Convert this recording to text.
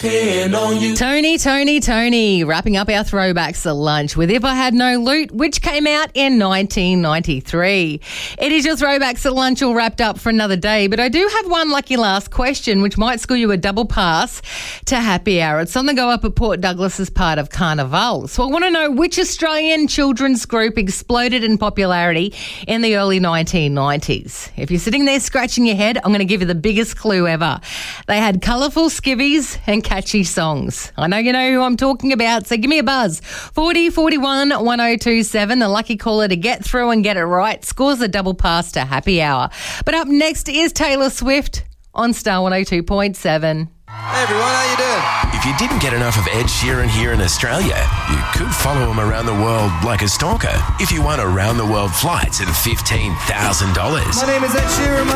depend on you. Tony, wrapping up our throwbacks at lunch with If I Had No Loot, which came out in 1993. It is your throwbacks at lunch all wrapped up for another day, but I do have one lucky last question, which might score you a double pass to Happy Hour. It's on the go up at Port Douglas as part of Carnival. So I want to know which Australian children's group exploded in popularity in the early 1990s. If you're sitting there scratching your head, I'm going to give you the biggest clue ever. They had colourful skivvies and catchy songs. I know you know who I'm talking about, so give me a buzz. 40 41 1027. The lucky caller to get through and get it right scores a double pass to Happy Hour. But up next is Taylor Swift on Star 102.7. Hey everyone, how you doing? If you didn't get enough of Ed Sheeran here in Australia, you could follow him around the world like a stalker if you won around-the-world flights at $15,000. My name is Ed Sheeran.